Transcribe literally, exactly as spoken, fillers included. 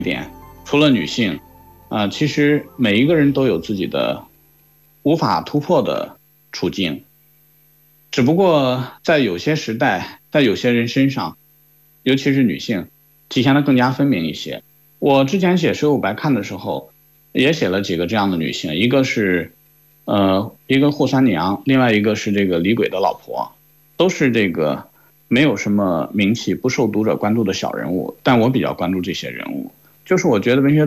点，除了女性，啊、呃，其实每一个人都有自己的无法突破的处境，只不过在有些时代，在有些人身上，尤其是女性，体现的更加分明一些。我之前写《水浒白看》的时候，也写了几个这样的女性，一个是，呃，一个扈三娘，另外一个是这个李鬼的老婆，都是这个没有什么名气、不受读者关注的小人物，但我比较关注这些人物，就是我觉得文学